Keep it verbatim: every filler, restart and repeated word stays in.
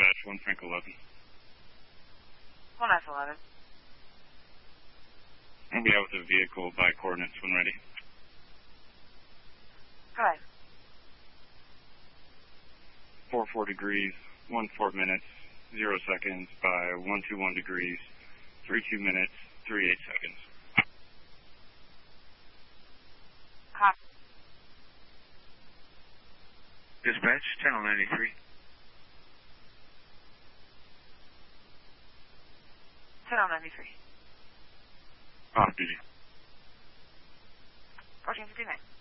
dispatch, one Frank eleven. one F eleven. I'll be out with a vehicle by coordinates when ready. Go ahead. four four degrees, one four minutes, zero seconds by one two one degrees, three two minutes, three eight seconds. Copy. Dispatch, channel ninety-three. Channel ninety-three. Off duty. fourteen fifty-nine.